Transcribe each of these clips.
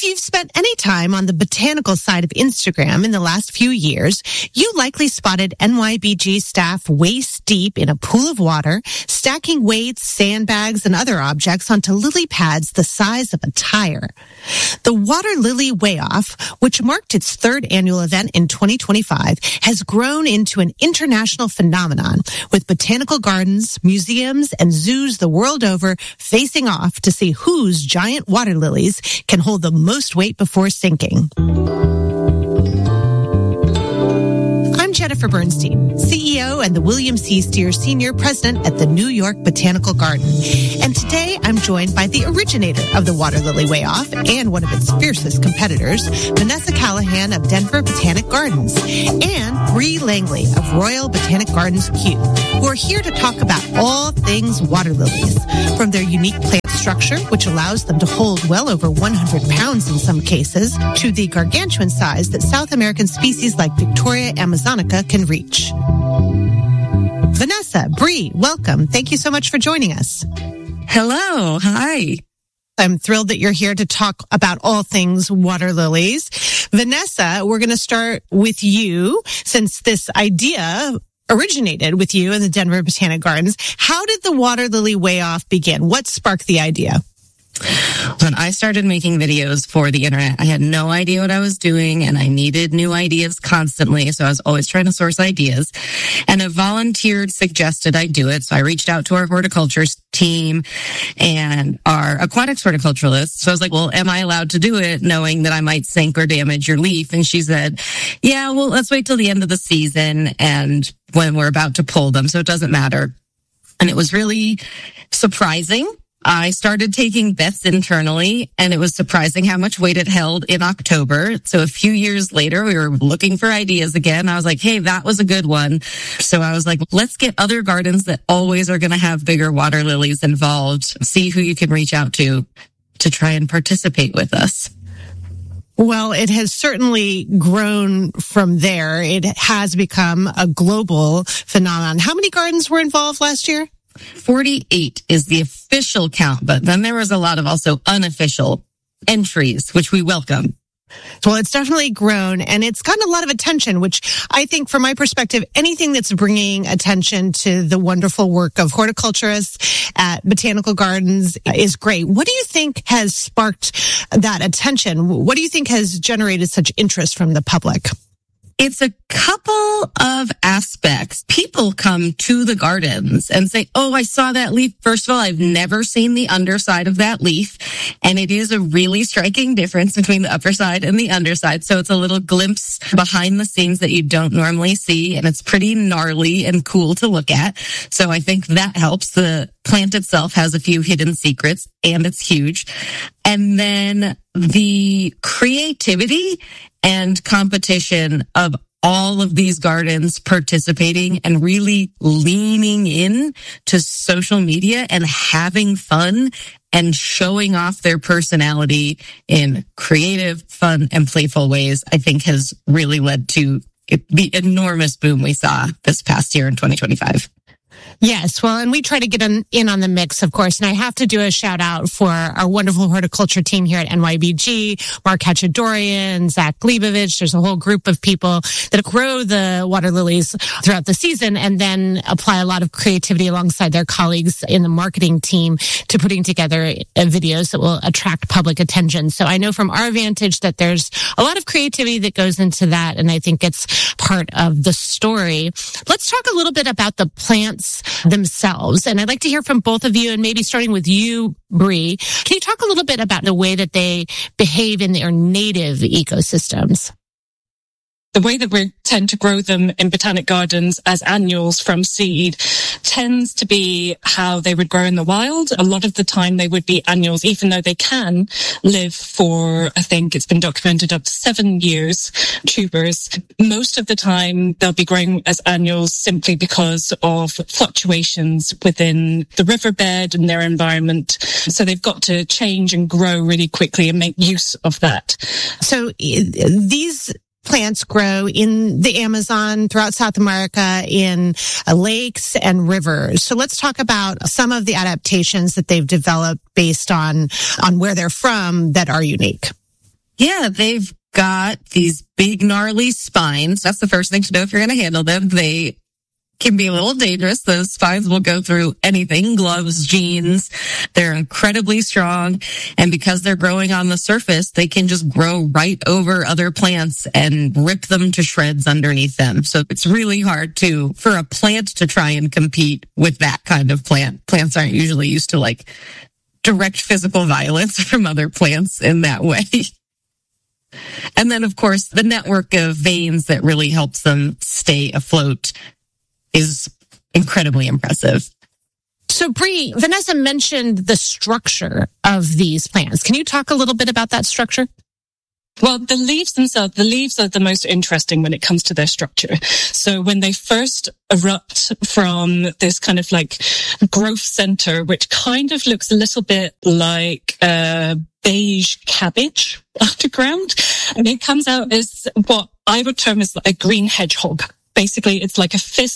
you've spent any time on the botanical side of Instagram in the last few years, you likely spotted NYBG staff waist deep in a pool of water, stacking weights, sandbags, and other objects onto lily pads the size of a tire. The Water Lily Weigh-Off, which marked its third annual event in 2025, has grown into an international phenomenon, with botanical gardens, museums, and zoos the world over facing off to see whose giant water lilies can hold the most weight before sinking. I'm Jennifer Bernstein, CEO and the William C. Steer Sr. President at the New York Botanical Garden. And today I'm joined by the originator of the Water Lily Weigh-Off and one of its fiercest competitors, Vanessa Callahan of Denver Botanic Gardens, and Bree Langley of Royal Botanic Gardens Kew, who are here to talk about all things water lilies, from their unique plant structure, which allows them to hold well over 100 pounds in some cases, to the gargantuan size that South American species like Victoria amazonica can reach. Vanessa, Bree, welcome. Thank you so much for joining us. Hello. Hi. I'm thrilled that you're here to talk about all things water lilies. Vanessa, we're going to start with you, since this idea originated with you in the Denver Botanic Gardens. How did the Water Lily Weigh-Off begin? What sparked the idea? When I started making videos for the internet, I had no idea what I was doing, and I needed new ideas constantly. So I was always trying to source ideas, and a volunteer suggested I do it. So I reached out to our horticulture team and our aquatics horticulturalists. So I was like, well, am I allowed to do it, knowing that I might sink or damage your leaf? And she said, yeah, well, let's wait till the end of the season and when we're about to pull them. So it doesn't matter. And it was really surprising. I started taking bets internally, and it was surprising how much weight it held in October. So a few years later, we were looking for ideas again. I was like, hey, that was a good one. So I was like, let's get other gardens that always are going to have bigger water lilies involved. See who you can reach out to try and participate with us. Well, it has certainly grown from there. It has become a global phenomenon. How many gardens were involved last year? 48 is the official count, but then there was a lot of also unofficial entries, which we welcome. Well, it's definitely grown, and it's gotten a lot of attention, which I think, from my perspective, anything that's bringing attention to the wonderful work of horticulturists at botanical gardens is great. What do you think has sparked that attention? What do you think has generated such interest from the public? It's a couple of aspects. People come to the gardens and say, oh, I saw that leaf. First of all, I've never seen the underside of that leaf. And it is a really striking difference between the upper side and the underside. So it's a little glimpse behind the scenes that you don't normally see. And it's pretty gnarly and cool to look at. So I think that helps. The plant itself has a few hidden secrets, and it's huge. And then the creativity and competition of all of these gardens participating and really leaning in to social media and having fun and showing off their personality in creative, fun, and playful ways, I think has really led to the enormous boom we saw this past year in 2025. Yes, well, and we try to get in on the mix, of course. And I have to do a shout out for our wonderful horticulture team here at NYBG, Mark Hatchadorian, Zach Glebovich. There's a whole group of people that grow the water lilies throughout the season and then apply a lot of creativity alongside their colleagues in the marketing team to putting together videos that will attract public attention. So I know from our vantage that there's a lot of creativity that goes into that, and I think it's part of the story. Let's talk a little bit about the plants themselves. And I'd like to hear from both of you, and maybe starting with you, Bree. Can you talk a little bit about the way that they behave in their native ecosystems? The way that we tend to grow them in botanic gardens as annuals from seed tends to be how they would grow in the wild. A lot of the time they would be annuals, even though they can live for, I think it's been documented, up to 7 years, tubers. Most of the time they'll be growing as annuals simply because of fluctuations within the riverbed and their environment. So they've got to change and grow really quickly and make use of that. So these plants grow in the Amazon, throughout South America, in lakes and rivers. So let's talk about some of the adaptations that they've developed based on where they're from that are unique. Yeah, they've got these big gnarly spines. That's the first thing to know if you're going to handle them. They can be a little dangerous. Those spines will go through anything, gloves, jeans. They're incredibly strong. And because they're growing on the surface, they can just grow right over other plants and rip them to shreds underneath them. So it's really hard for a plant to try and compete with that kind of plant. Plants aren't usually used to like direct physical violence from other plants in that way. And then, of course, the network of veins that really helps them stay afloat is incredibly impressive. So, Bree, Vanessa mentioned the structure of these plants. Can you talk a little bit about that structure? Well, the leaves themselves, the leaves are the most interesting when it comes to their structure. So when they first erupt from this kind of like growth center, which kind of looks a little bit like a beige cabbage underground, and it comes out as what I would term as a green hedgehog. Basically, it's like a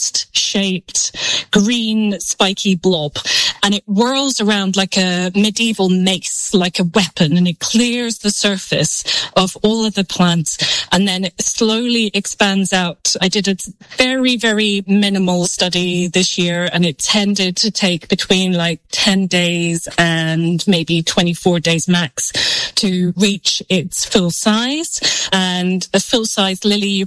fist-shaped green spiky blob, and it whirls around like a medieval mace, like a weapon, and it clears the surface of all of the plants, and then it slowly expands out. I did a very, very minimal study this year, and it tended to take between like 10 days and maybe 24 days max to reach its full size. And a full-size lily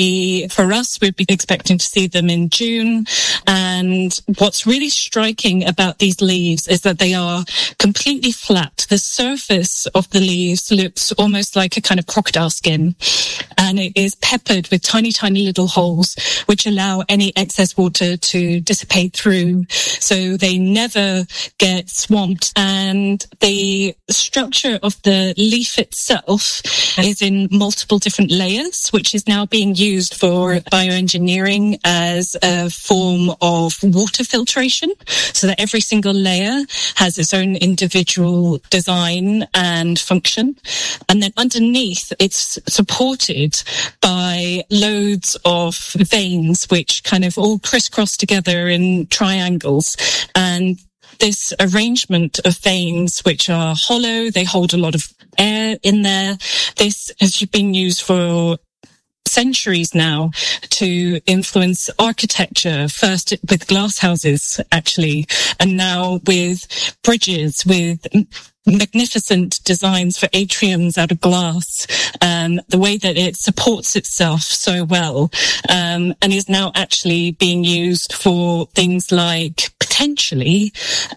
we'd be expecting to see them in June. And what's really striking about these leaves is that they are completely flat. The surface of the leaves looks almost like a kind of crocodile skin, and it is peppered with tiny, tiny little holes which allow any excess water to dissipate through, so they never get swamped. And the structure of the leaf itself is in multiple different layers, which is now being used for bioengineering as a form of water filtration, so that every single layer has its own individual design and function. And then underneath, it's supported by loads of veins, which kind of all crisscross together in triangles. And this arrangement of veins, which are hollow, they hold a lot of air in there. This has been used for centuries now to influence architecture, first with glass houses, actually, and now with bridges, with magnificent designs for atriums out of glass, the way that it supports itself so well, and is now actually being used for things like potentially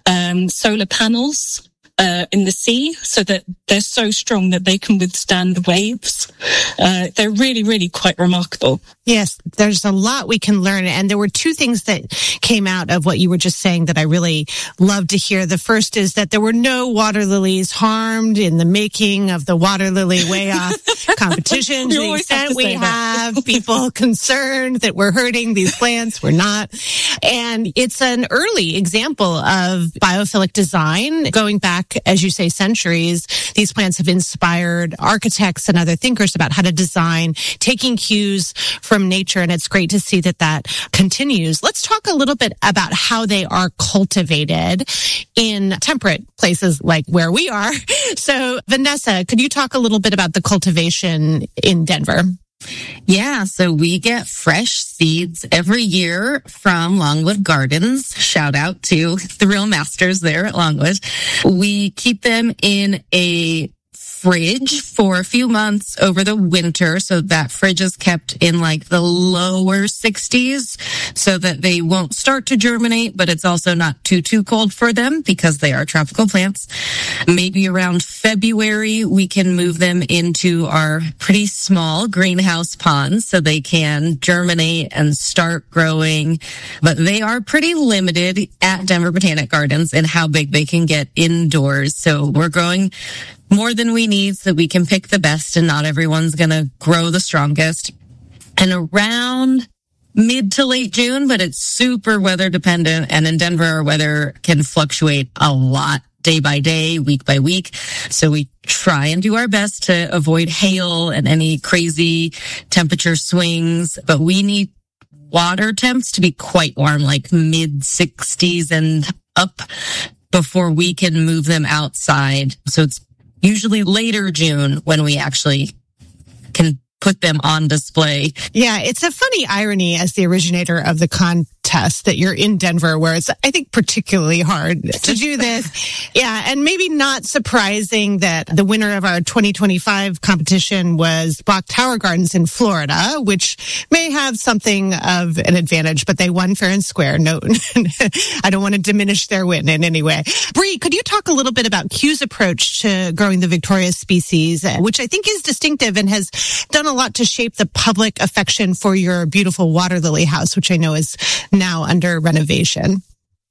solar panels in the sea, so that they're so strong that they can withstand waves. They're really, really quite remarkable. Yes, there's a lot we can learn. And there were two things that came out of what you were just saying that I really love to hear. The first is that there were no water lilies harmed in the making of the water lily way off competition. To the extent we have people concerned that we're hurting these plants, we're not. And it's an early example of biophilic design going back, as you say, centuries. These plants have inspired architects and other thinkers about how to design, taking cues from nature, and it's great to see that that continues. Let's talk a little bit about how they are cultivated in temperate places like where we are. So, Vanessa, could you talk a little bit about the cultivation in Denver? Yeah, so we get fresh seeds every year from Longwood Gardens. Shout out to the real masters there at Longwood. We keep them in a fridge for a few months over the winter. So that fridge is kept in like the lower 60s so that they won't start to germinate, but it's also not too cold for them because they are tropical plants. Maybe around February, we can move them into our pretty small greenhouse ponds so they can germinate and start growing. But they are pretty limited at Denver Botanic Gardens in how big they can get indoors. So we're growing more than we need so we can pick the best, and not everyone's going to grow the strongest. And around mid to late June, but it's super weather dependent. And in Denver, our weather can fluctuate a lot day by day, week by week. So we try and do our best to avoid hail and any crazy temperature swings, but we need water temps to be quite warm, like mid 60s and up, before we can move them outside. So it's usually later June when we actually can put them on display. Yeah, it's a funny irony as the originator of the contest that you're in Denver, where it's, I think, particularly hard to do this. Yeah, and maybe not surprising that the winner of our 2025 competition was Block Tower Gardens in Florida, which may have something of an advantage, but they won fair and square. No, I don't want to diminish their win in any way. Bree, could you talk a little bit about Kew's approach to growing the Victoria species, which I think is distinctive and has done a lot to shape the public affection for your beautiful water lily house, which I know is now under renovation?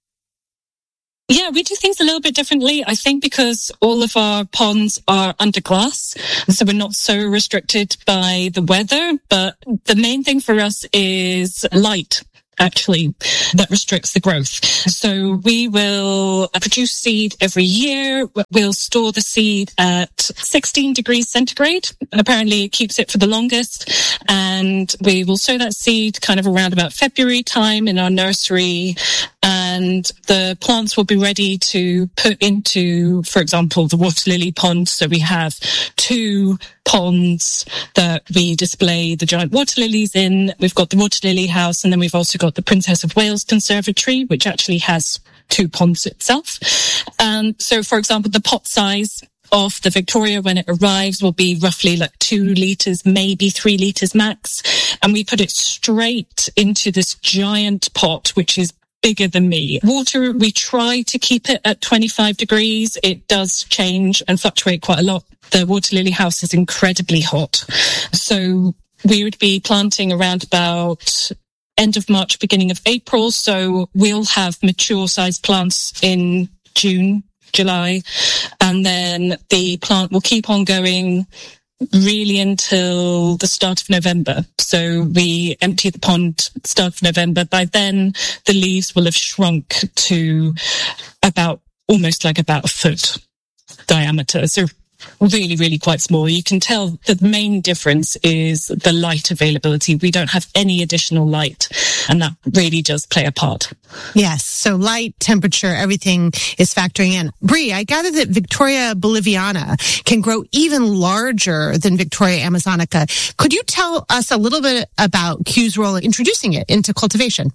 Yeah, we do things a little bit differently. I think because all of our ponds are under glass, so we're not so restricted by the weather. But the main thing for us is light, actually, that restricts the growth. So we will produce seed every year. We'll store the seed at 16 degrees centigrade. Apparently it keeps it for the longest. And we will sow that seed kind of around about February time in our nursery. And the plants will be ready to put into, for example, the water lily pond. So we have 2 ponds that we display the giant water lilies in. We've got the water lily house, and then we've also got the Princess of Wales Conservatory, which actually has 2 ponds itself. So, for example, the pot size of the Victoria when it arrives will be roughly like 2 litres, maybe 3 litres max. And we put it straight into this giant pot, which is bigger than me. Water, we try to keep it at 25 degrees. It does change and fluctuate quite a lot. The water lily house is incredibly hot. So we would be planting around about end of March, beginning of April. So we'll have mature sized plants in June, July, and then the plant will keep on going really until the start of November. So we empty the pond start of November. By then, the leaves will have shrunk to almost about a foot diameter. So really, really quite small. You can tell that the main difference is the light availability. We don't have any additional light, and that really does play a part. Yes. So light, temperature, everything is factoring in. Bree, I gather that Victoria boliviana can grow even larger than Victoria amazonica. Could you tell us a little bit about Kew's role in introducing it into cultivation?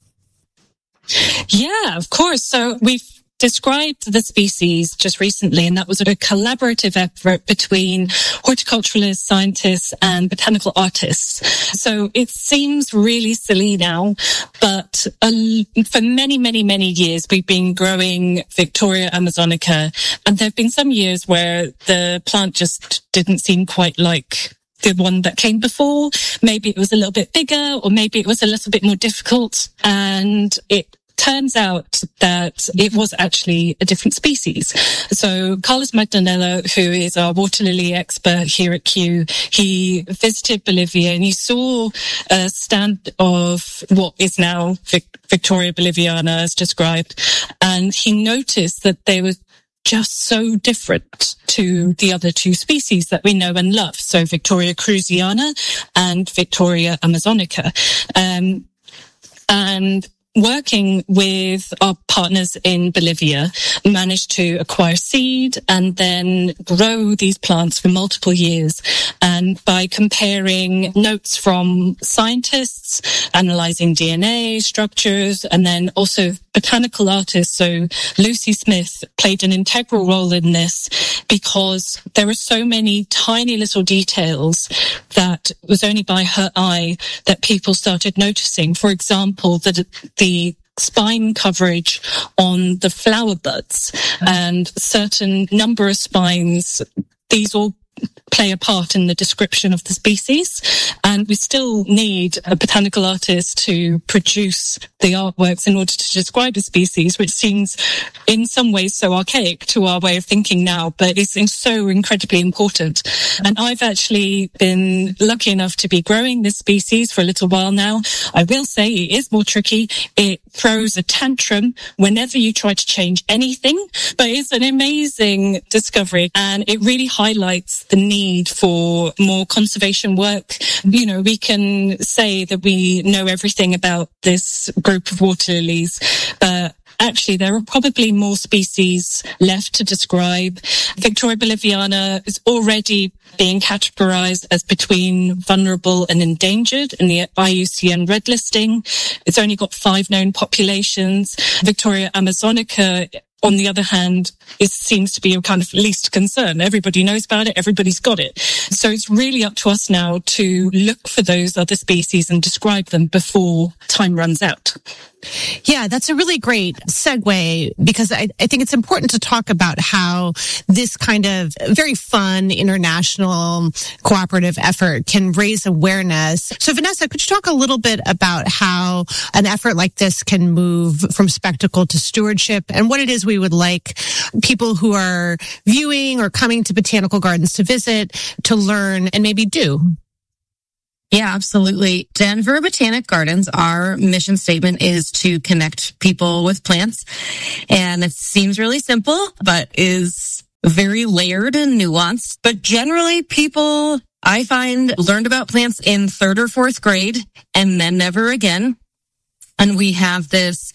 Yeah, of course. So we've described the species just recently, and that was a collaborative effort between horticulturalists, scientists, and botanical artists. So it seems really silly now, but for many, many, many years, we've been growing Victoria amazonica, and there have been some years where the plant just didn't seem quite like the one that came before. Maybe it was a little bit bigger, or maybe it was a little bit more difficult, and it turns out that it was actually a different species. So Carlos Magdanello, who is our water lily expert here at Kew, he visited Bolivia and he saw a stand of what is now Victoria boliviana as described. And he noticed that they were just so different to the other 2 species that we know and love. So Victoria cruziana and Victoria amazonica. And working with our partners in Bolivia, managed to acquire seed and then grow these plants for multiple years. And by comparing notes from scientists, analyzing DNA structures, and then also botanical artists. So Lucy Smith played an integral role in this because there are so many tiny little details that was only by her eye that people started noticing. For example, that the spine coverage on the flower buds and certain number of spines, these all play a part in the description of the species. And we still need a botanical artist to produce the artworks in order to describe the species, which seems in some ways so archaic to our way of thinking now, but it's so incredibly important. And I've actually been lucky enough to be growing this species for a little while now. I will say it is more tricky. It throws a tantrum whenever you try to change anything, but it's an amazing discovery, and it really highlights the need for more conservation work. You know, we can say that we know everything about this group of water lilies, but actually there are probably more species left to describe. Victoria boliviana is already being categorized as between vulnerable and endangered in the IUCN Red Listing. It's only got 5 known populations. Victoria amazonica, on the other hand, seems to be a kind of least concern. Everybody knows about it. Everybody's got it. So it's really up to us now to look for those other species and describe them before time runs out. Yeah, that's a really great segue, because I think it's important to talk about how this kind of very fun international cooperative effort can raise awareness. So Vanessa, could you talk a little bit about how an effort like this can move from spectacle to stewardship, and what it is we would like people who are viewing or coming to botanical gardens to visit to learn and maybe do? Yeah, absolutely. Denver Botanic Gardens, our mission statement is to connect people with plants. And it seems really simple, but is very layered and nuanced. But generally, people, I find, learned about plants in 3rd or 4th grade and then never again. And we have this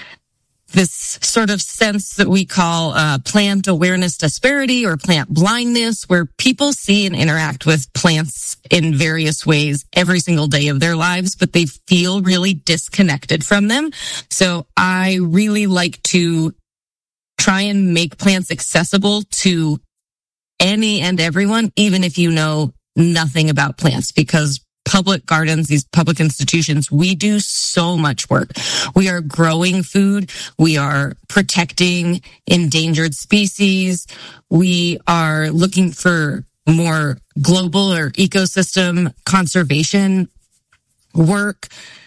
sort of sense that we call plant awareness disparity or plant blindness, where people see and interact with plants in various ways every single day of their lives, but they feel really disconnected from them. So I really like to try and make plants accessible to any and everyone, even if you know nothing about plants, because public gardens, these public institutions, we do so much work. We are growing food. We are protecting endangered species. We are looking for more global or ecosystem conservation work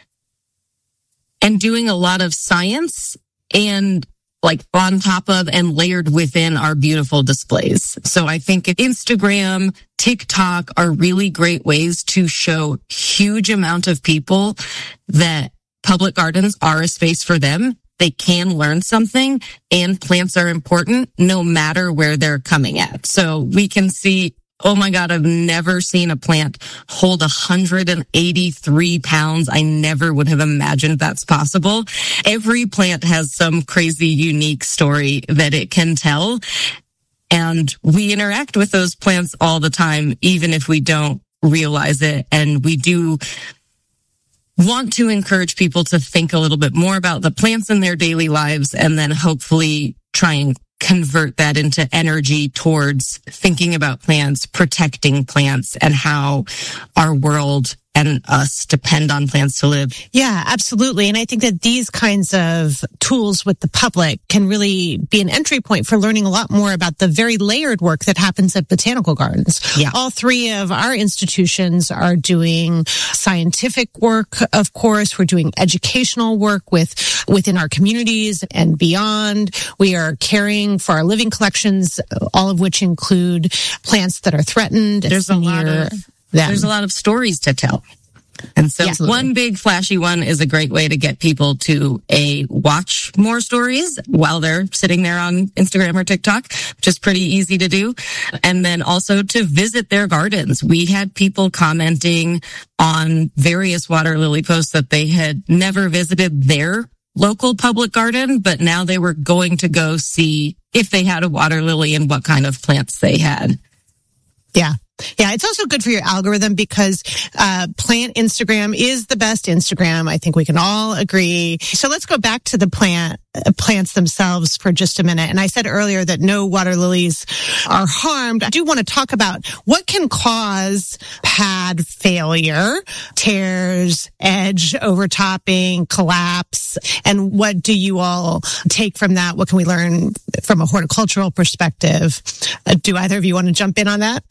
and doing a lot of science and like on top of and layered within our beautiful displays. So I think Instagram, TikTok are really great ways to show huge amount of people that public gardens are a space for them. They can learn something, and plants are important no matter where they're coming at. So we can see, oh my God, I've never seen a plant hold 183 pounds. I never would have imagined that's possible. Every plant has some crazy, unique story that it can tell. And we interact with those plants all the time, even if we don't realize it. And we do want to encourage people to think a little bit more about the plants in their daily lives, and then hopefully try and convert that into energy towards thinking about plants, protecting plants, and how our world and us depend on plants to live. Yeah, absolutely. And I think that these kinds of tools with the public can really be an entry point for learning a lot more about the very layered work that happens at botanical gardens. Yeah. All 3 of our institutions are doing scientific work, of course. We're doing educational work within our communities and beyond. We are caring for our living collections, all of which include plants that are threatened. There's a lot of stories to tell. And so one big flashy one is a great way to get people to watch more stories while they're sitting there on Instagram or TikTok, which is pretty easy to do. And then also to visit their gardens. We had people commenting on various water lily posts that they had never visited their local public garden, but now they were going to go see if they had a water lily and what kind of plants they had. Yeah. Yeah, it's also good for your algorithm because plant Instagram is the best Instagram. I think we can all agree. So let's go back to the plants themselves for just a minute. And I said earlier that no water lilies are harmed. I do want to talk about what can cause pad failure, tears, edge overtopping, collapse, and what do you all take from that? What can we learn from a horticultural perspective? Do either of you want to jump in on that?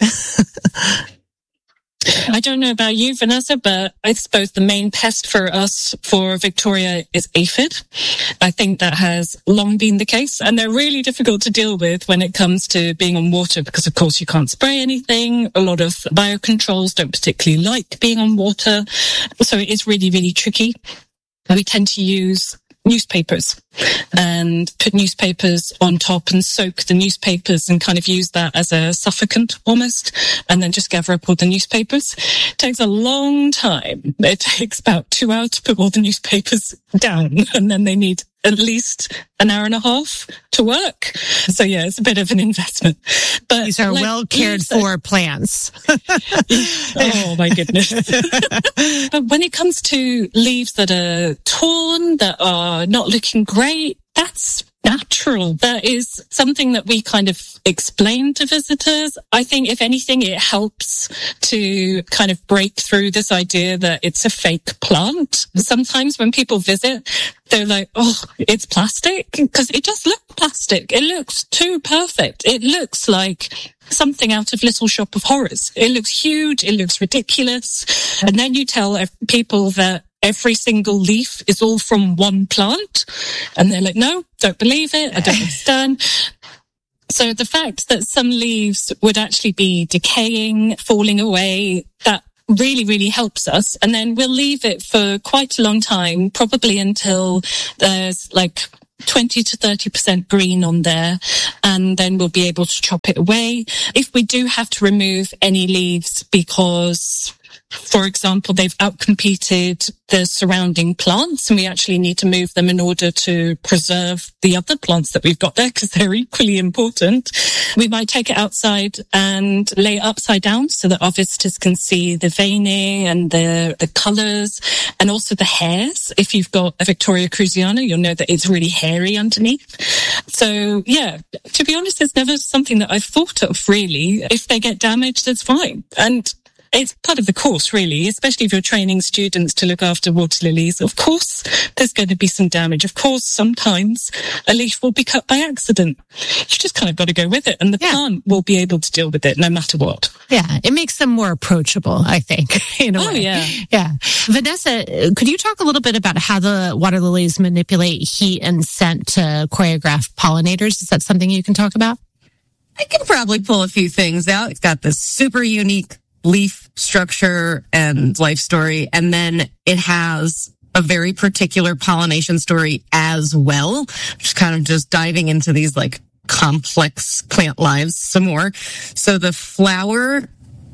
I don't know about you, Vanessa, but I suppose the main pest for us, for Victoria, is aphid. I think that has long been the case, and they're really difficult to deal with when it comes to being on water because, of course, you can't spray anything. A lot of biocontrols don't particularly like being on water, so it is really, really tricky. We tend to use newspapers and put newspapers on top and soak the newspapers and kind of use that as a suffocant almost, and then just gather up all the newspapers. It takes a long time. It takes about 2 hours to put all the newspapers down, and then they need at least an hour and a half to work. So yeah, it's a bit of an investment. But these are well cared for plants. Oh my goodness. But when it comes to leaves that are torn, that are not looking great, that's natural. That is something that we kind of explain to visitors. I think if anything, it helps to kind of break through this idea that it's a fake plant. Sometimes when people visit, they're like, oh, it's plastic, because it does look plastic. It looks too perfect. It looks like something out of Little Shop of Horrors. It looks huge. It looks ridiculous. And then you tell people that every single leaf is all from one plant. And they're like, no, don't believe it. I don't understand. So the fact that some leaves would actually be decaying, falling away, that really, really helps us. And then we'll leave it for quite a long time, probably until there's like 20 to 30% green on there, and then we'll be able to chop it away. If we do have to remove any leaves because, for example, they've outcompeted the surrounding plants and we actually need to move them in order to preserve the other plants that we've got there because they're equally important, we might take it outside and lay it upside down so that our visitors can see the veining and the colours and also the hairs. If you've got a Victoria cruziana, you'll know that it's really hairy underneath. So yeah, to be honest, it's never something that I've thought of really. If they get damaged, it's fine. And it's part of the course, really, especially if you're training students to look after water lilies. Of course, there's going to be some damage. Of course, sometimes a leaf will be cut by accident. You just kind of got to go with it, and the plant will be able to deal with it no matter what. Yeah, it makes them more approachable, I think, in a way. Yeah. Yeah. Vanessa, could you talk a little bit about how the water lilies manipulate heat and scent to choreograph pollinators? Is that something you can talk about? I can probably pull a few things out. It's got this super unique leaf structure and life story, and then it has a very particular pollination story as well. Just kind of just diving into these like complex plant lives some more. So the flower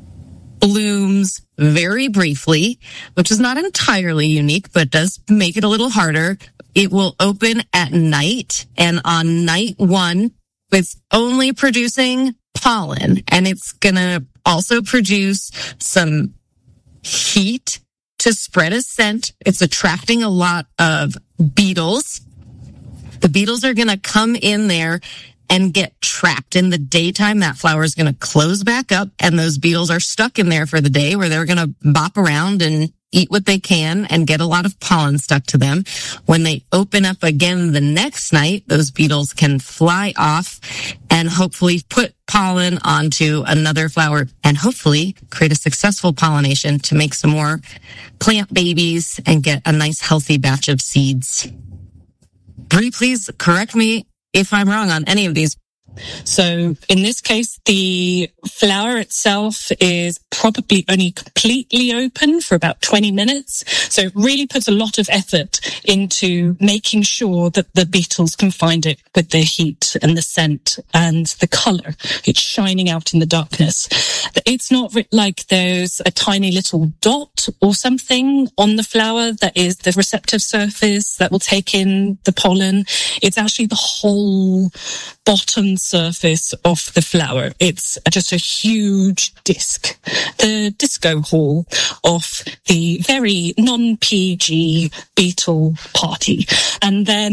blooms very briefly, which is not entirely unique, but does make it a little harder. It will open at night, and on night one, it's only producing pollen, and it's gonna also produce some heat to spread a scent. It's attracting a lot of beetles. The beetles are gonna come in there and get trapped in the daytime. That flower is gonna close back up, and those beetles are stuck in there for the day, where they're gonna bop around and eat what they can and get a lot of pollen stuck to them. When they open up again the next night, those beetles can fly off and hopefully put pollen onto another flower and hopefully create a successful pollination to make some more plant babies and get a nice healthy batch of seeds. Bree, please correct me if I'm wrong on any of these. So in this case, the flower itself is probably only completely open for about 20 minutes. So it really puts a lot of effort into making sure that the beetles can find it with the heat and the scent and the color. It's shining out in the darkness. It's not like there's a tiny little dot or something on the flower that is the receptive surface that will take in the pollen. It's actually the whole bottom surface of the flower. It's just a huge disc, the disco hall of the very non-PG beetle party. And then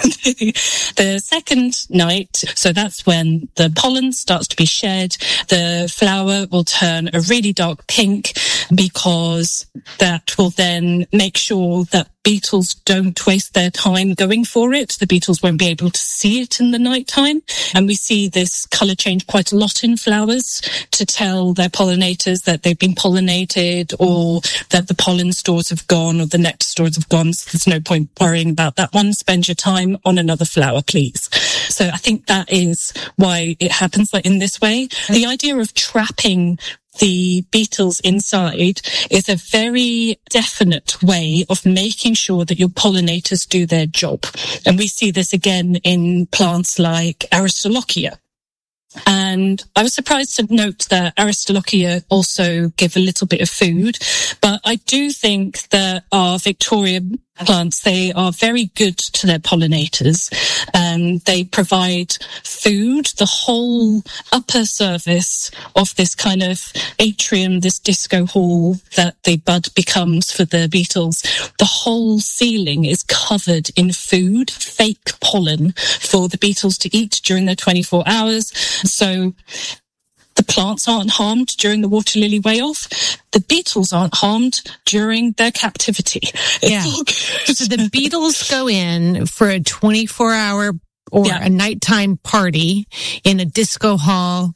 the second night, so that's when the pollen starts to be shed, the flower will turn a really dark pink, because that will then make sure that beetles don't waste their time going for it. The beetles won't be able to see it in the nighttime. And we see this color change quite a lot in flowers to tell their pollinators that they've been pollinated, or that the pollen stores have gone, or the nectar stores have gone. So there's no point worrying about that one. Spend your time on another flower, please. So I think that is why it happens like in this way. The idea of trapping the beetles inside is a very definite way of making sure that your pollinators do their job. And we see this again in plants like Aristolochia. And I was surprised to note that Aristolochia also give a little bit of food, but I do think that our Victoria plants, they are very good to their pollinators. They provide food. The whole upper surface of this kind of atrium, this disco hall that the bud becomes for the beetles, the whole ceiling is covered in food, fake pollen for the beetles to eat during their 24 hours. So the plants aren't harmed during the water lily way-off. The beetles aren't harmed during their captivity. Yeah. So the beetles go in for a 24-hour or a nighttime party in a disco hall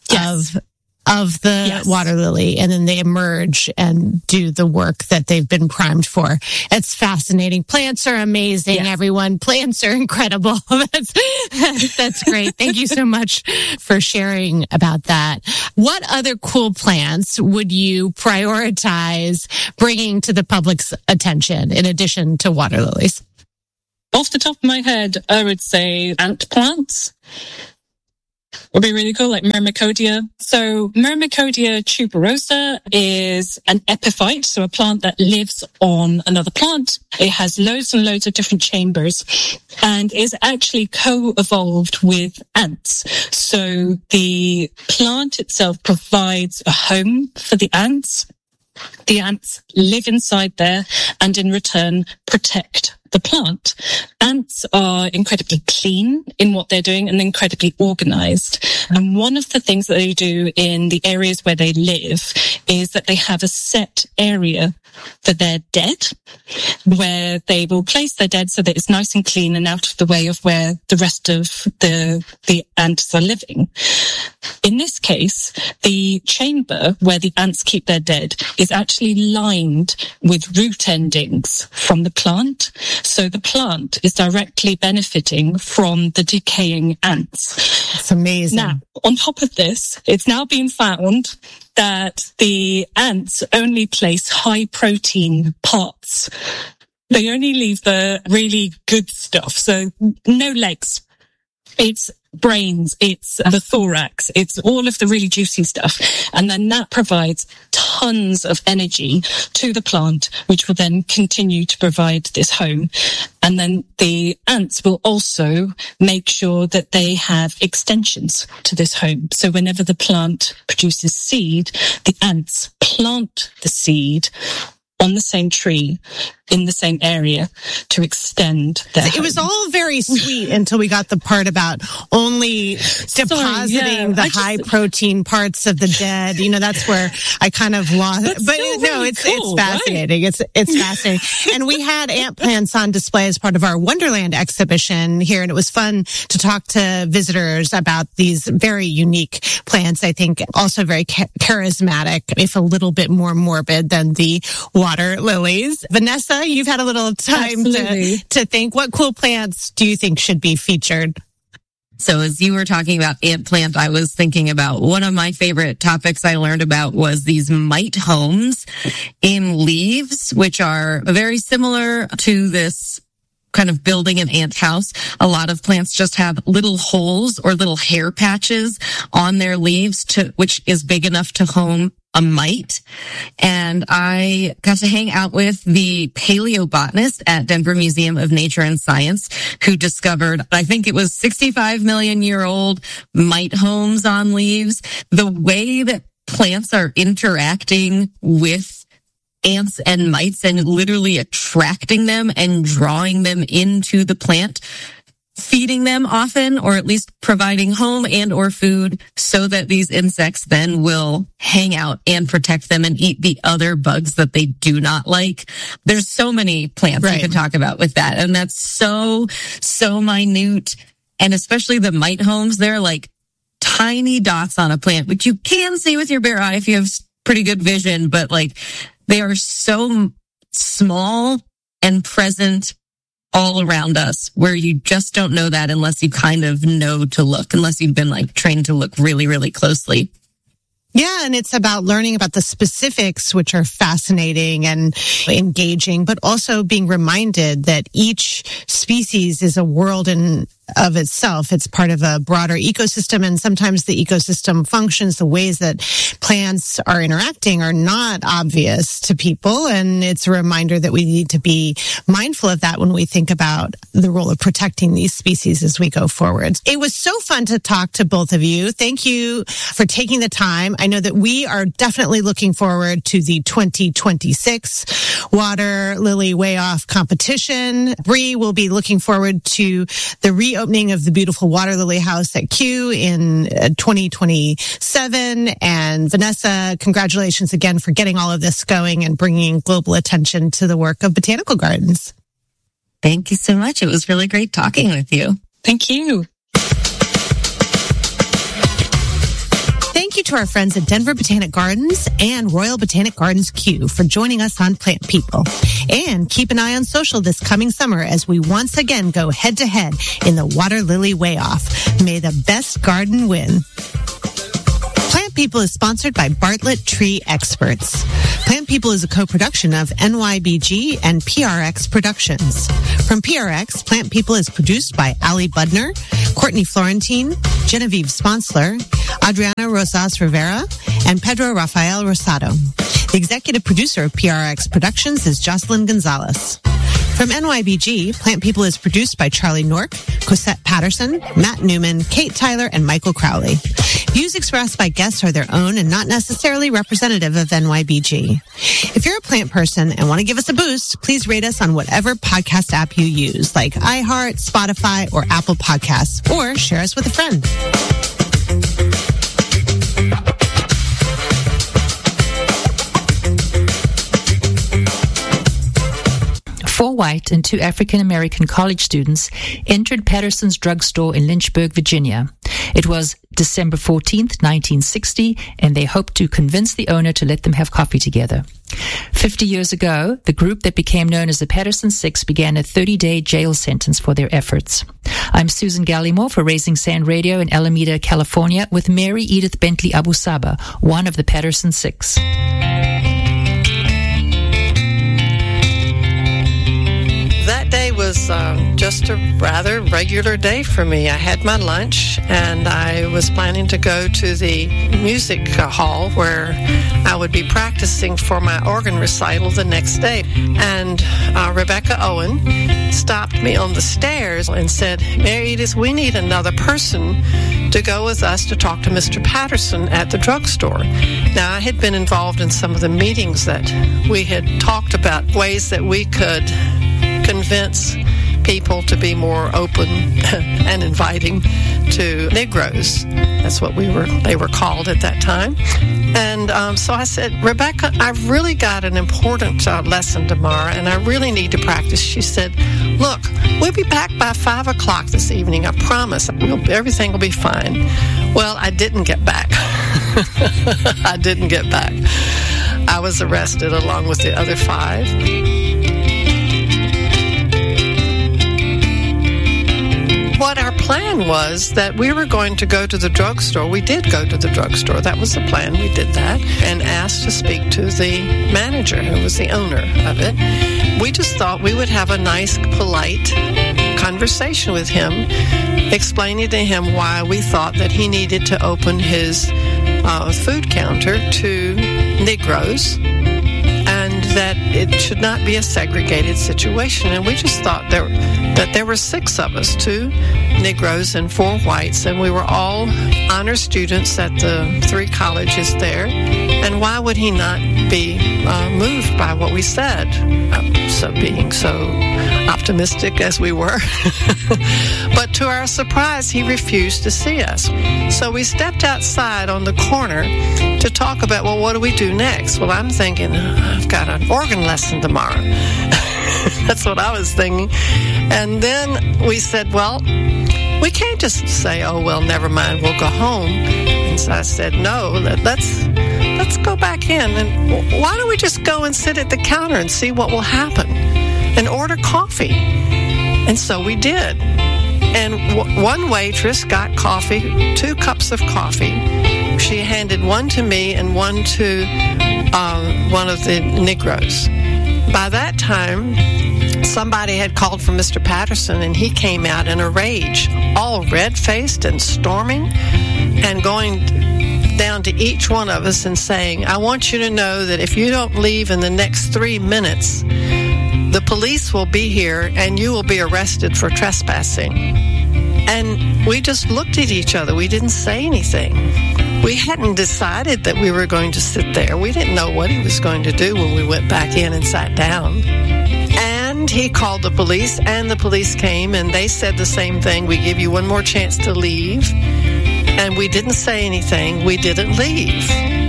of the water lily, and then they emerge and do the work that they've been primed for. It's fascinating. Plants are amazing, everyone. Plants are incredible. That's great. Thank you so much for sharing about that. What other cool plants would you prioritize bringing to the public's attention in addition to water lilies? Off the top of my head, I would say ant plants would be really cool, like Myrmecodia. So Myrmecodia tuberosa is an epiphyte, so a plant that lives on another plant. It has loads and loads of different chambers and is actually co-evolved with ants. So the plant itself provides a home for the ants. The ants live inside there and in return protect the plant. Ants are incredibly clean in what they're doing and incredibly organized. And one of the things that they do in the areas where they live is that they have a set area for their dead, where they will place their dead so that it's nice and clean and out of the way of where the rest of the ants are living. In this case, the chamber where the ants keep their dead is actually lined with root endings from the plant. So the plant is directly benefiting from the decaying ants. It's amazing. Now, on top of this, it's now been found that the ants only place high protein parts. They only leave the really good stuff. So no legs. It's brains, it's the thorax, it's all of the really juicy stuff. And then that provides tons of energy to the plant, which will then continue to provide this home. And then the ants will also make sure that they have extensions to this home. So whenever the plant produces seed, the ants plant the seed on the same tree in the same area to extend their home. It was all very sweet until we got the part about only depositing the high protein parts of the dead. You know, that's where I kind of lost it. But no, it's fascinating. Right? It's fascinating. And we had ant plants on display as part of our Wonderland exhibition here, and it was fun to talk to visitors about these very unique plants. I think also very charismatic, if a little bit more morbid than the water lilies. Vanessa, you've had a little time to think. What cool plants do you think should be featured? So as you were talking about ant plant, I was thinking about one of my favorite topics I learned about was these mite homes in leaves, which are very similar to this kind of building an ant house. A lot of plants just have little holes or little hair patches on their leaves which is big enough to home a mite. And I got to hang out with the paleobotanist at Denver Museum of Nature and Science who discovered, I think it was 65 million year old mite homes on leaves. The way that plants are interacting with ants and mites and literally attracting them and drawing them into the plant, feeding them often, or at least providing home and or food so that these insects then will hang out and protect them and eat the other bugs that they do not like. There's so many plants you can talk about with that. And that's so minute. And especially the mite homes, they're like tiny dots on a plant, which you can see with your bare eye if you have pretty good vision, but like they are so small and present all around us, where you just don't know that unless you kind of know to look, unless you've been like trained to look really, really closely. Yeah, and it's about learning about the specifics, which are fascinating and engaging, but also being reminded that each species is a world in of itself. It's part of a broader ecosystem, and sometimes the ecosystem functions, the ways that plants are interacting are not obvious to people, and it's a reminder that we need to be mindful of that when we think about the role of protecting these species as we go forward. It was so fun to talk to both of you. Thank you for taking the time. I know that we are definitely looking forward to the 2026 Water Lily Way Off competition. Bree will be looking forward to the reopening of the beautiful Water Lily House at Kew in 2027. And Vanessa, congratulations again for getting all of this going and bringing global attention to the work of botanical gardens. Thank you so much. It was really great talking with you. Thank you. Thank you to our friends at Denver Botanic Gardens and Royal Botanic Gardens Kew for joining us on Plant People. And keep an eye on social this coming summer as we once again go head-to-head in the Water Lily Way Off. May the best garden win. Plant People is sponsored by Bartlett Tree Experts. Plant People is a co-production of NYBG and PRX Productions. From PRX, Plant People is produced by Ali Budner, Courtney Florentine, Genevieve Sponsler, Adriana Rosas Rivera, and Pedro Rafael Rosado. The executive producer of PRX Productions is Jocelyn Gonzalez. From NYBG, Plant People is produced by Charlie Nork, Cosette Patterson, Matt Newman, Kate Tyler, and Michael Crowley. Views expressed by guests are their own and not necessarily representative of NYBG. If you're a plant person and want to give us a boost, please rate us on whatever podcast app you use, like iHeart, Spotify, or Apple Podcasts, or share us with a friend. 4 white and 2 African-American college students entered Patterson's drugstore in Lynchburg, Virginia. It was December 14th, 1960, and they hoped to convince the owner to let them have coffee together. 50 years ago, the group that became known as the Patterson Six began a 30-day jail sentence for their efforts. I'm Susan Gallimore for Raising Sand Radio in Alameda, California, with Mary Edith Bentley Abusaba, one of the Patterson Six. That day was just a rather regular day for me. I had my lunch, and I was planning to go to the music hall where I would be practicing for my organ recital the next day. And Rebecca Owen stopped me on the stairs and said, "Mary Edith, we need another person to go with us to talk to Mr. Patterson at the drugstore." Now, I had been involved in some of the meetings that we had talked about ways that we could convince people to be more open and inviting to Negroes. That's what they were called at that time. And so I said, "Rebecca, I've really got an important lesson tomorrow, and I really need to practice." She said, "Look, we'll be back by 5 o'clock this evening. I promise. Everything will be fine." Well, I didn't get back. I didn't get back. I was arrested along with the other 5. What our plan was that we were going to go to the drugstore. We did go to the drugstore. That was the plan. We did that and asked to speak to the manager, who was the owner of it. We just thought we would have a nice, polite conversation with him, explaining to him why we thought that he needed to open his food counter to Negroes, and that it should not be a segregated situation. And we just thought that there were 6 of us, 2 Negroes and 4 whites, and we were all honor students at the 3 colleges there. And why would he not be moved by what we said? So being so optimistic as we were. But to our surprise, he refused to see us. So we stepped outside on the corner to talk about, well, what do we do next? Well, I'm thinking, I've got an organ lesson tomorrow. That's what I was thinking. And then we said, well, we can't just say, oh, well, never mind, we'll go home. And so I said, no, let's go back in. And why don't we just go and sit at the counter and see what will happen and order coffee? And so we did. And one waitress got coffee, 2 cups of coffee. She handed one to me and one to one of the Negroes. By that time, somebody had called for Mr. Patterson, and he came out in a rage, all red-faced and storming, and going down to each one of us and saying, I want you to know that if you don't leave in the next 3 minutes, the police will be here and you will be arrested for trespassing. And we just looked at each other. We didn't say anything. We hadn't decided that we were going to sit there. We didn't know what he was going to do when we went back in and sat down. And he called the police, and the police came, and they said the same thing. We give you one more chance to leave. And we didn't say anything. We didn't leave.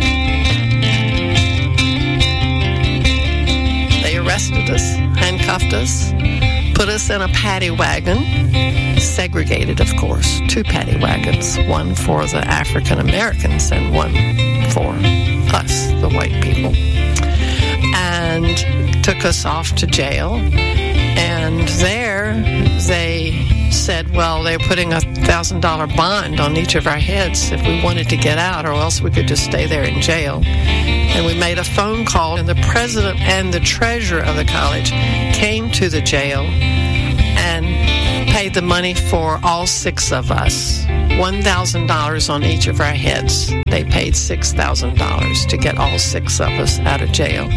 They arrested us, handcuffed us, put us in a paddy wagon, segregated, of course, 2 paddy wagons, one for the African Americans and one for us, the white people, and took us off to jail. And there they said, well, they're putting $1,000 bond on each of our heads if we wanted to get out, or else we could just stay there in jail. And we made a phone call, and the president and the treasurer of the college came to the jail and paid the money for all 6 of us, $1,000 on each of our heads. They paid $6,000 to get all 6 of us out of jail.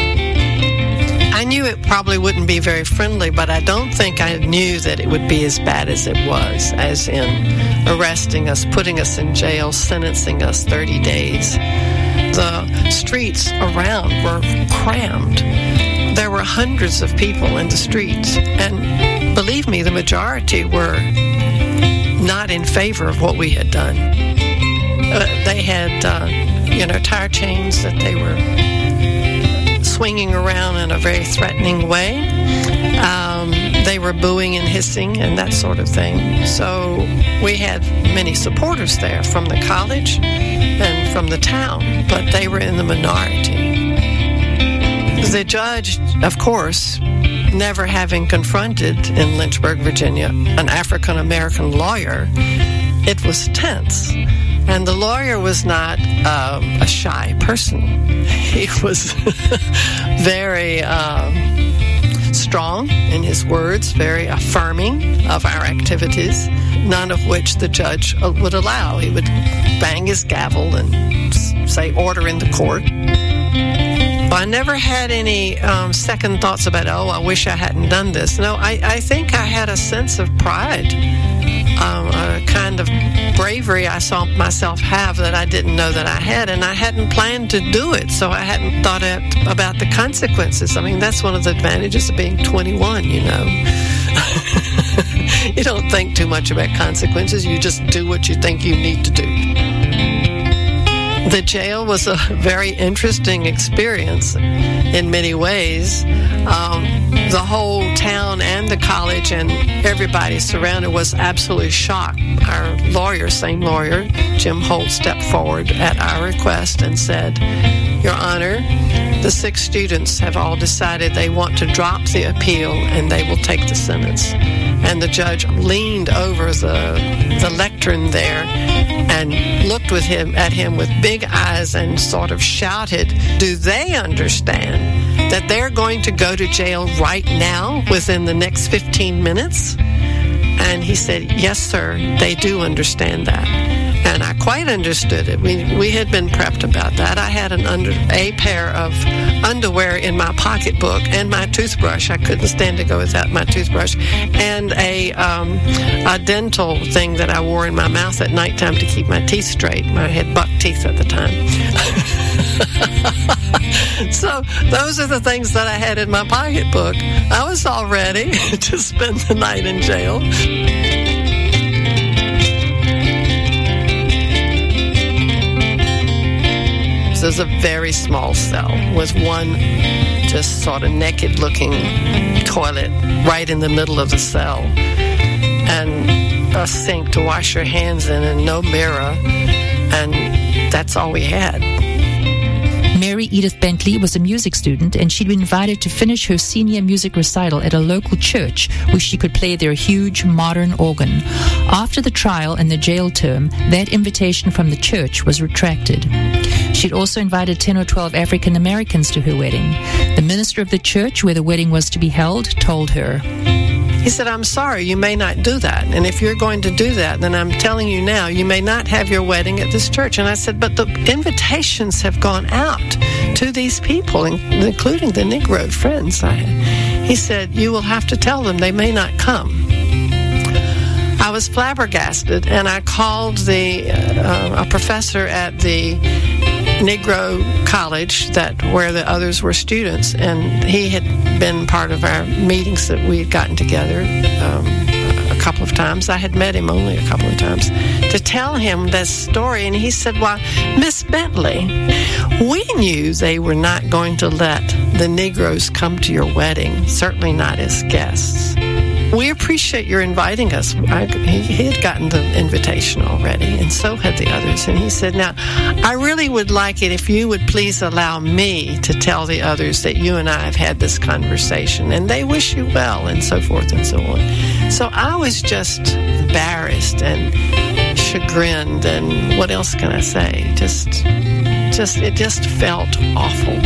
I knew it probably wouldn't be very friendly, but I don't think I knew that it would be as bad as it was, as in arresting us, putting us in jail, sentencing us 30 days. The streets around were crammed. There were hundreds of people in the streets, and believe me, the majority were not in favor of what we had done. They had, tire chains that they were swinging around in a very threatening way. They were booing and hissing and that sort of thing. So we had many supporters there from the college and from the town, but they were in the minority. The judge, of course, never having confronted in Lynchburg, Virginia, an African-American lawyer, it was tense. And the lawyer was not a shy person. He was very strong in his words, very affirming of our activities, none of which the judge would allow. He would bang his gavel and say, order in the court. I never had any second thoughts about, I wish I hadn't done this. No, I think I had a sense of pride, a kind of bravery I saw myself have that I didn't know that I had, and I hadn't planned to do it, so I hadn't thought about the consequences. I mean, that's one of the advantages of being 21, you know. You don't think too much about consequences. You just do what you think you need to do. The jail was a very interesting experience in many ways. The whole town and the college and everybody surrounded was absolutely shocked. Our lawyer, same lawyer, Jim Holt, stepped forward at our request and said, Your Honor, the 6 students have all decided they want to drop the appeal and they will take the sentence. And the judge leaned over the lectern there and looked at him with big eyes and sort of shouted, do they understand that they're going to go to jail right now within the next 15 minutes? And he said, yes, sir, they do understand that. And I quite understood it. We had been prepped about that. I had a pair of underwear in my pocketbook and my toothbrush. I couldn't stand to go without my toothbrush. And a dental thing that I wore in my mouth at nighttime to keep my teeth straight. I had buck teeth at the time. So those are the things that I had in my pocketbook. I was all ready to spend the night in jail. It was a very small cell with one just sort of naked-looking toilet right in the middle of the cell, and a sink to wash your hands in, and no mirror, and that's all we had. Mary Edith Bentley was a music student, and she'd been invited to finish her senior music recital at a local church where she could play their huge modern organ. After the trial and the jail term, that invitation from the church was retracted. She'd also invited 10 or 12 African Americans to her wedding. The minister of the church where the wedding was to be held told her, he said, I'm sorry, you may not do that. And if you're going to do that, then I'm telling you now, you may not have your wedding at this church. And I said, but the invitations have gone out to these people, including the Negro friends I had. He said, you will have to tell them they may not come. I was flabbergasted, and I called a professor at the Negro college where the others were students, and he had been part of our meetings that we had gotten together a couple of times. I had met him only a couple of times to tell him this story, and he said, well, Miss Bentley, we knew they were not going to let the Negroes come to your wedding, certainly not as guests. We appreciate your inviting us. He had gotten the invitation already, and so had the others. And he said, now, I really would like it if you would please allow me to tell the others that you and I have had this conversation, and they wish you well, and so forth and so on. So I was just embarrassed and chagrined, and what else can I say? It just felt awful.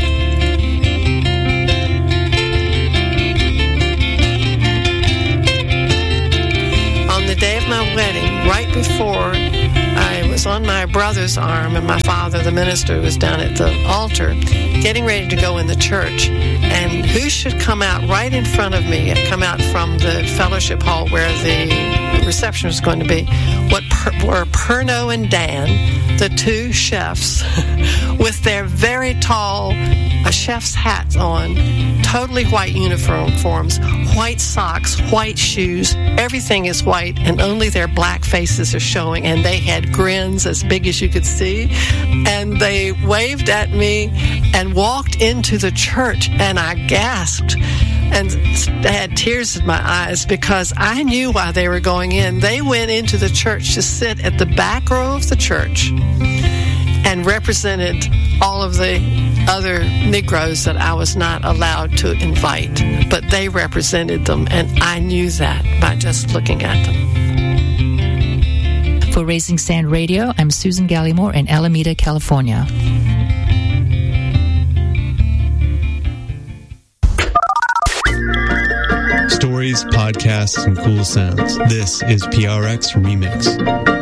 The day of my wedding, right before I was on my brother's arm and my father, the minister, was down at the altar getting ready to go in the church, and who should come out right in front of me, come out from the fellowship hall where the reception was going to be, were Pernod and Dan, the two chefs, with their very tall chef's hats on, totally white uniforms, white socks, white shoes, everything is white, and only their black faces are showing, and they had grins as big as you could see, and they waved at me and walked into the church, and I gasped and had tears in my eyes because I knew why they were going in. They went into the church to sit at the back row of the church and represented all of the other Negroes that I was not allowed to invite, but they represented them, and I knew that by just looking at them. For Raising Sand Radio, I'm Susan Gallimore in Alameda, California. Stories, podcasts, and cool sounds. This is PRX Remix.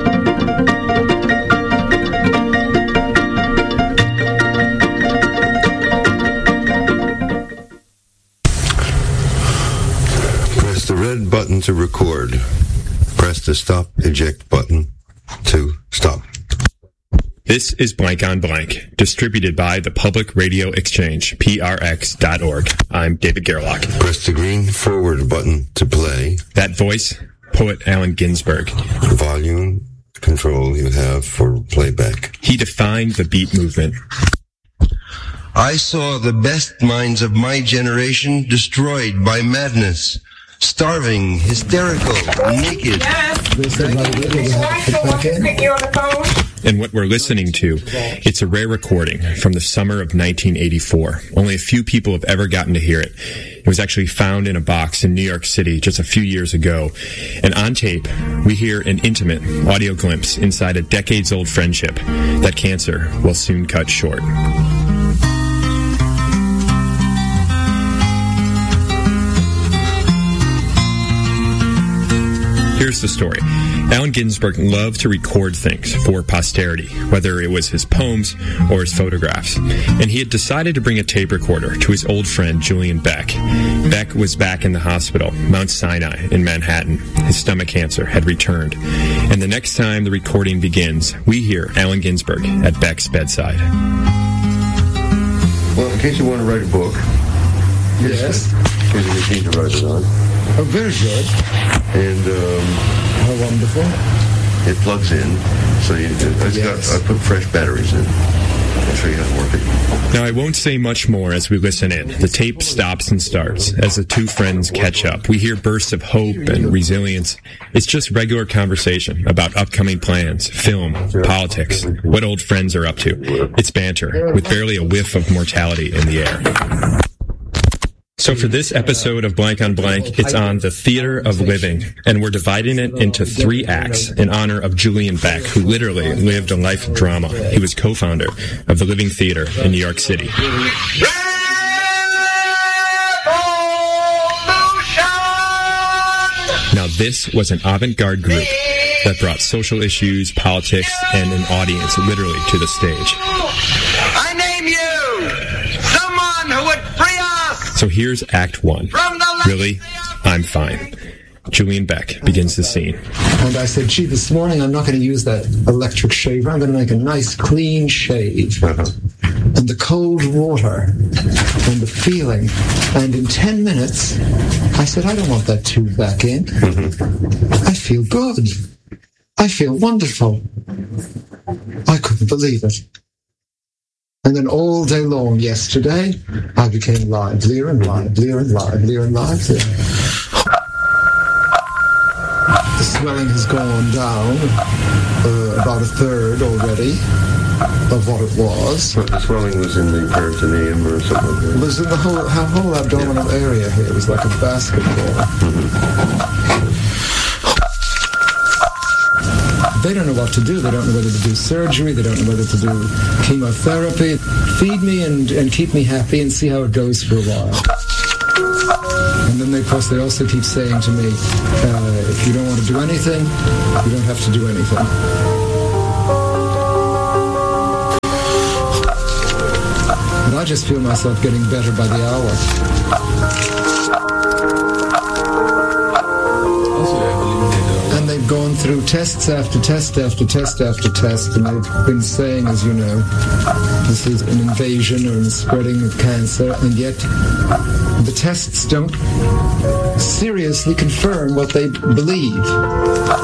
Press the red button to record. Press the stop eject button to stop. This is Blank on Blank, distributed by the Public Radio Exchange, PRX.org. I'm David Gerlach. Press the green forward button to play. That voice, poet Allen Ginsberg. Volume control you have for playback. He defined the beat movement. I saw the best minds of my generation destroyed by madness. Starving, hysterical, naked. And what we're listening to, it's a rare recording from the summer of 1984. Only a few people have ever gotten to hear it. It was actually found in a box in New York City just a few years ago. And on tape, we hear an intimate audio glimpse inside a decades-old friendship that cancer will soon cut short. Here's the story. Allen Ginsberg loved to record things for posterity, whether it was his poems or his photographs. And he had decided to bring a tape recorder to his old friend Julian Beck. Beck was back in the hospital, Mount Sinai in Manhattan. His stomach cancer had returned. And the next time the recording begins, we hear Allen Ginsberg at Beck's bedside. Well, in case you want to write a book. Yes. Here's a machine to write it on. Oh, very good. And how wonderful. It plugs in. So I put fresh batteries in. I'll show you how to work it. Now, I won't say much more as we listen in. The tape stops and starts as the two friends catch up. We hear bursts of hope and resilience. It's just regular conversation about upcoming plans, film, politics, what old friends are up to. It's banter with barely a whiff of mortality in the air. So for this episode of Blank on Blank, it's on the Theater of Living, and we're dividing it into 3 acts in honor of Julian Beck, who literally lived a life of drama. He was co-founder of the Living Theater in New York City. Now, this was an avant-garde group that brought social issues, politics, and an audience literally to the stage. I name you! Someone who would free us! So here's Act 1. Really? I'm fine. Julian Beck begins the scene. And I said, gee, this morning I'm not going to use that electric shaver. I'm going to make a nice clean shave. And the cold water and the feeling. And in 10 minutes, I said, I don't want that tube back in. I feel good. I feel wonderful. I couldn't believe it. And then all day long yesterday, I became livelier and livelier and livelier and livelier. The swelling has gone down about a third already of what it was. But the swelling was in the peritoneum or something? It was in the whole abdominal area here. It was like a basketball. They don't know what to do. They don't know whether to do surgery. They don't know whether to do chemotherapy. Feed me and keep me happy and see how it goes for a while. And then, of course, they also keep saying to me, if you don't want to do anything, you don't have to do anything. And I just feel myself getting better by the hour. And they've gone through tests after test after test after test, and they've been saying, as you know, this is an invasion or a spreading of cancer, and yet the tests don't seriously confirm what they believe.